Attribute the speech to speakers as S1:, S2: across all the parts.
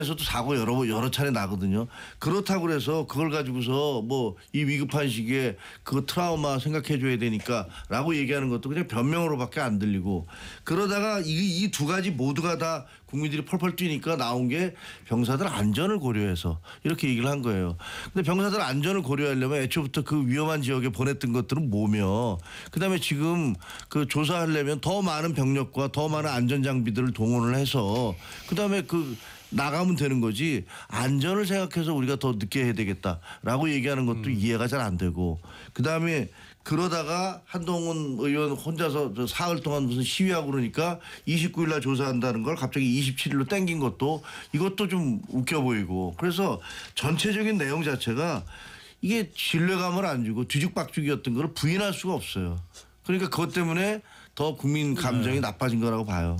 S1: 에서도 사고 여러 차례 나거든요. 그렇다고 그래서 그걸 가지고서 뭐 이 위급한 시기에 그 트라우마 생각해 줘야 되니까라고 얘기하는 것도 그냥 변명으로밖에 안 들리고, 그러다가 이 두 가지 모두가 다 국민들이 펄펄 뛰니까 나온 게 병사들 안전을 고려해서 이렇게 얘기를 한 거예요. 근데 병사들 안전을 고려하려면 애초부터 그 위험한 지역에 보냈던 것들은 뭐며, 그다음에 지금 그 조사하려면 더 많은 병력과 더 많은 안전 장비들을 동원을 해서 그다음에 그 나가면 되는 거지, 안전을 생각해서 우리가 더 늦게 해야 되겠다라고 얘기하는 것도 이해가 잘 안 되고, 그다음에 그러다가 한동훈 의원 혼자서 사흘 동안 무슨 시위하고 그러니까 29일 날 조사한다는 걸 갑자기 27일로 땡긴 것도 이것도 좀 웃겨 보이고, 그래서 전체적인 내용 자체가 이게 신뢰감을 안 주고 뒤죽박죽이었던 걸 부인할 수가 없어요. 그러니까 그것 때문에 더 국민 감정이 나빠진 거라고 봐요.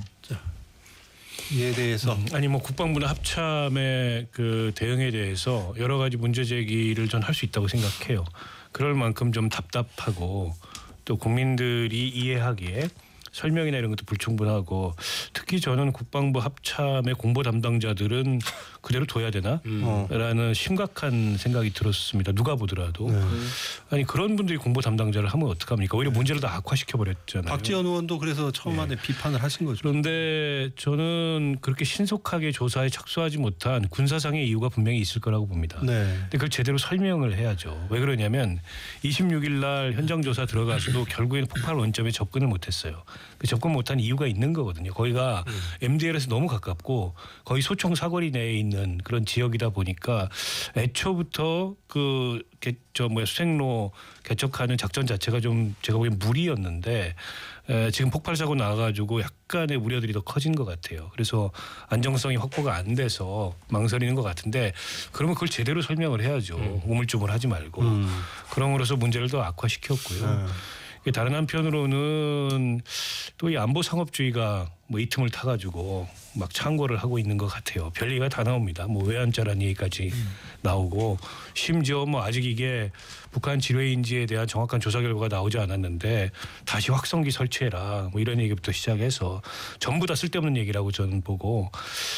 S2: 이에 대해서
S3: 아니 뭐 국방부나 합참의 그 대응에 대해서 여러 가지 문제 제기를 전 할 수 있다고 생각해요. 그럴 만큼 좀 답답하고 또 국민들이 이해하기에 설명이나 이런 것도 불충분하고, 특히 저는 국방부 합참의 공보 담당자들은 그대로 둬야 되나? 라는 심각한 생각이 들었습니다. 누가 보더라도. 아니 그런 분들이 공보 담당자를 하면 어떡합니까? 오히려 문제를 더 악화시켜버렸잖아요.
S2: 박지원 의원도 그래서 처음에 비판을 하신 거죠.
S3: 그런데 저는 그렇게 신속하게 조사에 착수하지 못한 군사상의 이유가 분명히 있을 거라고 봅니다. 근데 그걸 제대로 설명을 해야죠. 왜 그러냐면 26일 날 현장 조사 들어가서도 결국에는 폭발 원점에 접근을 못했어요. 그 접근 못한 이유가 있는 거거든요. 거기가 MDL에서 너무 가깝고 거의 소총 사거리 내에 있는 그런 지역이다 보니까 애초부터 그 수색로 개척하는 작전 자체가 좀 제가 보기엔 무리였는데, 지금 폭발 사고 나가지고 약간의 우려들이 더 커진 것 같아요. 그래서 안정성이 확보가 안 돼서 망설이는 것 같은데, 그러면 그걸 제대로 설명을 해야죠. 우물쭈물하지 말고. 그럼으로써 문제를 더 악화시켰고요. 다른 한편으로는 또 이 안보 상업주의가 뭐 이 틈을 타가지고 막 창궐을 하고 있는 것 같아요. 별얘기가 다 나옵니다. 뭐 외환자라는 얘기까지 나오고, 심지어 뭐 아직 이게 북한 지뢰인지에 대한 정확한 조사 결과가 나오지 않았는데 다시 확성기 설치해라 뭐 이런 얘기부터 시작해서 전부 다 쓸데없는 얘기라고 저는 보고,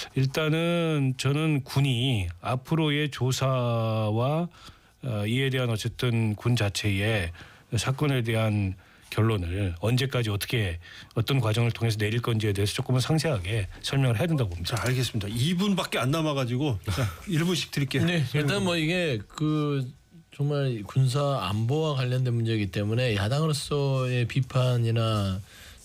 S3: 일단은 저는 군이 앞으로의 조사와 이에 대한 어쨌든 군 자체의 사건에 대한 결론을 언제까지 어떻게 어떤 과정을 통해서 내릴 건지에 대해서 조금은 상세하게 설명을 해야 된다고 봅니다.
S2: 자, 알겠습니다. 2분밖에 안 남아가지고 1분씩 드릴게요.
S4: 네, 일단 뭐 이게 그 정말 군사 안보와 관련된 문제이기 때문에 야당으로서의 비판이나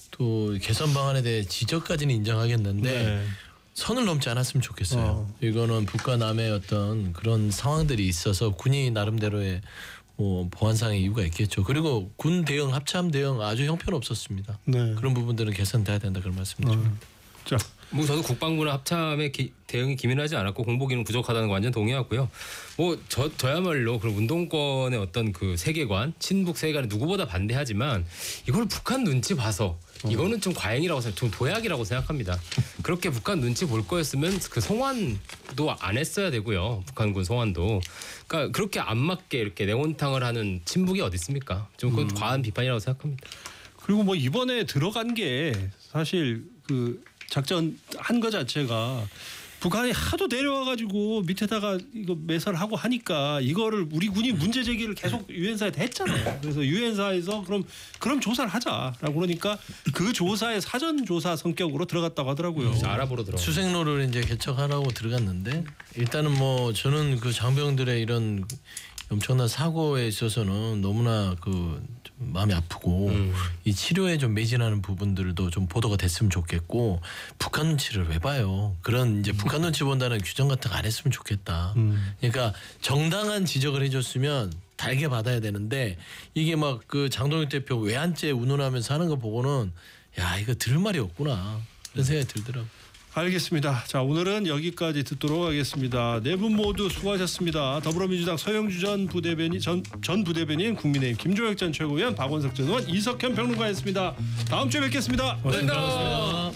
S4: 또 개선 방안에 대해 지적까지는 인정하겠는데 선을 넘지 않았으면 좋겠어요. 이거는 북과 남의 어떤 그런 상황들이 있어서 군이 나름대로의 뭐 보안상의 이유가 있겠죠. 그리고 군 대응, 합참 대응 아주 형편없었습니다. 그런 부분들은 개선돼야 된다 그런 말씀드립니다.
S2: 자,
S5: 뭐 저도 국방부나 합참의 대응이 기민하지 않았고 공보기능 부족하다는 거 완전 동의하고요. 뭐 저야말로 그런 운동권의 어떤 그 세계관, 친북 세계관에 누구보다 반대하지만 이걸 북한 눈치 봐서 이거는 좀 과잉이라고 생각, 좀 도약이라고 생각합니다. 그렇게 북한 눈치 볼 거였으면 그 송환도 안 했어야 되고요. 북한군 송환도. 그러니까 그렇게 안 맞게 이렇게 내원탕을 하는 친북이 어디 있습니까? 좀 그건 과한 비판이라고 생각합니다.
S2: 그리고 뭐 이번에 들어간 게 사실 그 작전 한 거 자체가 북한이 하도 내려와가지고 밑에다가 이거 매설하고 하니까 이거를 우리 군이 문제 제기를 계속 유엔사에다 했잖아요. 그래서 유엔사에서 그럼 조사를 하자라고 그러니까 그 조사의 사전 조사 성격으로 들어갔다고 하더라고요.
S5: 알아보러 들어.
S4: 수색로를 이제 개척하라고 들어갔는데, 일단은 뭐 저는 그 장병들의 이런 엄청난 사고에 있어서는 너무나 그 마음이 아프고 이 치료에 좀 매진하는 부분들도 좀 보도가 됐으면 좋겠고, 북한 눈치를 왜 봐요? 그런 이제 북한 눈치 본다는 규정 같은 거 안 했으면 좋겠다. 그러니까 정당한 지적을 해줬으면 달게 받아야 되는데, 이게 막 그 장동혁 대표 외환죄 운운하면서 하는 거 보고는 야, 이거 들을 말이 없구나 그런 생각이 들더라고요.
S2: 알겠습니다. 자, 오늘은 여기까지 듣도록 하겠습니다. 네 분 모두 수고하셨습니다. 더불어민주당 서영주 전 부대변인, 국민의힘 김종혁 전 최고위원, 박원석 전 의원, 이석현 평론가였습니다. 다음 주에 뵙겠습니다.
S4: 고맙습니다.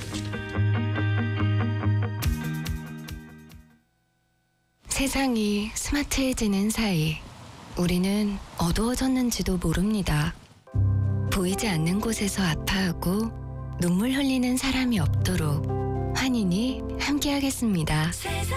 S6: 세상이 스마트해지는 사이 우리는 어두워졌는지도 모릅니다. 보이지 않는 곳에서 아파하고 눈물 흘리는 사람이 없도록 환인이 함께하겠습니다.